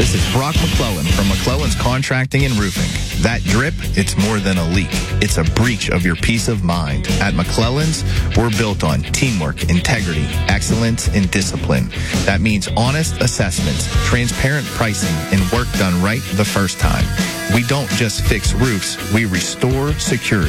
This is Brock McClellan from McClellan's Contracting and Roofing. That drip, it's more than a leak. It's a breach of your peace of mind. At McClellan's, we're built on teamwork, integrity, excellence, and discipline. That means honest assessments, transparent pricing, and work done right the first time. We don't just fix roofs, we restore security.